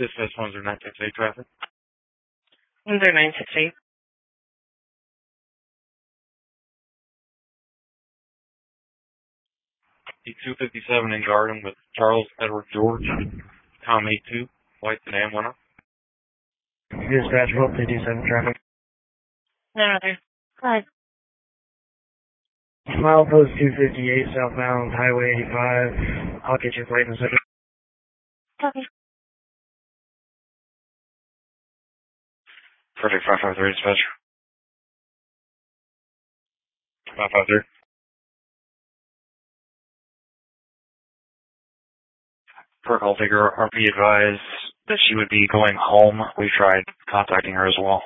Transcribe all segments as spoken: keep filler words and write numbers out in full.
Dispatch one zero nine six eight traffic. one zero nine six eight. E two fifty-seven in Garden with Charles Edward George, Com eight two, white sedan winner. Dispatch one two seven traffic. nine oh three. Go ahead. Milepost two fifty-eight southbound Highway eighty-five. I'll get your plate in a second. Copy. Perfect, five five three dispatch. five five three. Per call taker, R P advised that she would be going home. We tried contacting her as well.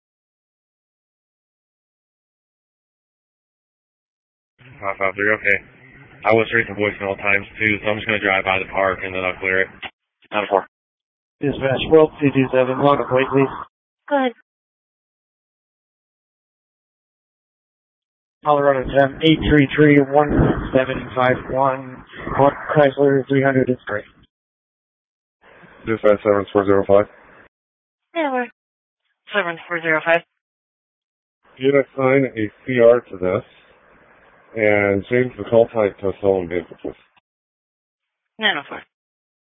five five three, okay. I was reading the voicemail times too, so I'm just going to drive by the park and then I'll clear it. nine four. Dispatch twelve two two seven, log a plate please. Go ahead. Colorado ten eight three three one seven five one. Chrysler three hundred is great. Dispatch seven four zero five. Yeah, we're seven four zero five. You assign a C R to this and change the call type to stolen vehicle, please. nine oh four.